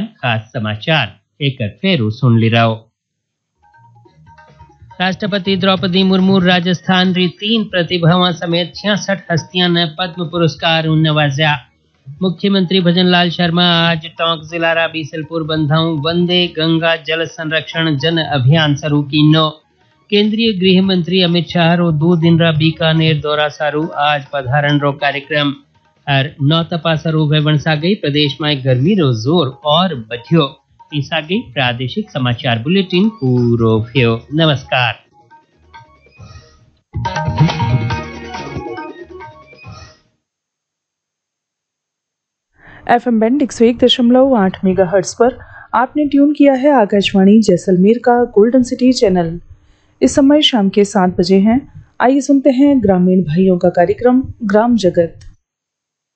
हाल खास समाचार एक फेरू सुन ली रहो। राष्ट्रपति द्रौपदी मुर्मू राजस्थान री 3 प्रतिभावां समेत 66 हस्तियां ने पद्म पुरस्कार नवाजा। मुख्यमंत्री भजन लाल शर्मा आज टोंक जिला रा बीसलपुर बंधाऊ वंदे गंगा जल संरक्षण जन अभियान शुरू कीनो। केंद्रीय गृह मंत्री अमित शाह रो 2 दिन रा बीकानेर दौरा सारू आज पधारण रो कार्यक्रम और नौतपा सरू वेवणसा गई। प्रदेश में गर्मी रो जोर और बढ़ियो। तीसा गई प्रादेशिक समाचार बुलेटिन पूरो थियो। नमस्कार। FM बैंड 101.8 मेगाहर्ट्ज पर आपने ट्यून किया है आकाशवाणी जैसलमेर का गोल्डन सिटी चैनल। इस समय शाम के 7 बजे हैं। आइए सुनते हैं ग्रामीण भाइयों का कार्यक्रम ग्राम जगत।